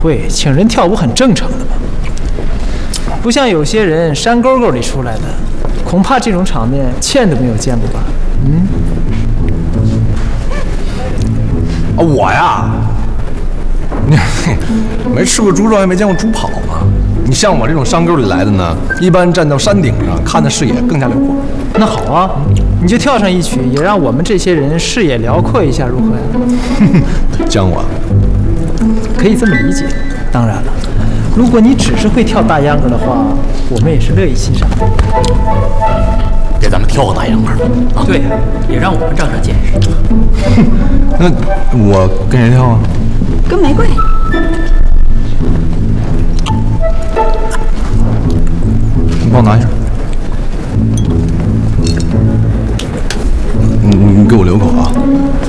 会请人跳舞很正常的嘛，不像有些人山沟沟里出来的，恐怕这种场面见都没有见过吧？嗯？ 啊，我呀，没吃过猪肉，也没见过猪跑嘛。你像我这种山沟里来的呢，一般站到山顶上，看的视野更加辽阔。 那好啊，你就跳上一曲，也让我们这些人视野辽阔一下，如何呀？ 将我。 可以这么理解。当然了，如果你只是会跳大秧歌的话，我们也是乐意欣赏。 给咱们跳个大秧歌啊！ 对，也让我们长长见识。 那我跟谁跳啊？ 跟玫瑰。 你帮我拿一下。你给我留口啊。